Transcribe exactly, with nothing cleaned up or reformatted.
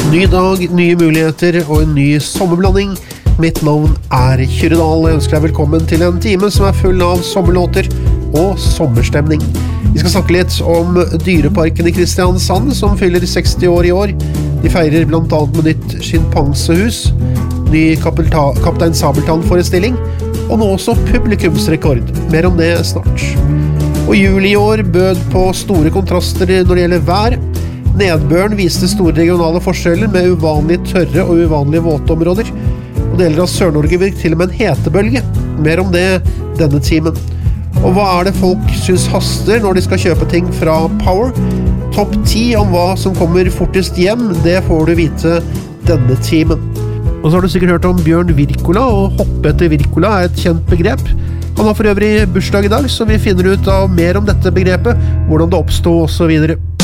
Ny dag, nye muligheter og en ny sommerblanding. Mitt navn er Kyrre Dahl. Jeg ønsker deg velkommen til en time som er full av sommerlåter og sommerstemning. Vi skal snakke litt om Dyreparken i Kristiansand, som fyller seksti år i år. De feirer blant annet med nytt schimpansehus, ny Kapelta- Kaptein Sabeltann-forestilling, og nå også publikumsrekord. Mer om det snart. Og juli i år bød på store kontraster når det gjelder vær. Nedbøren viste store regionale forskjeller med uvanlig tørre og uvanlig våte områder. Og deler av Sør-Norge virker til og med en hetebølge. Mer om det denne timen. Og hva er det folk synes haster når de skal kjøpe ting fra Power? Topp ti om hva som kommer fortest hjem, det får du vite denne timen. Og så har du sikkert hørt om Bjørn Wirkola, og hoppe etter Wirkola er et kjent begrep. Han har for øvrig bursdag i dag, så vi finner ut av mer om dette begrepet, hvordan det oppstod og så videre.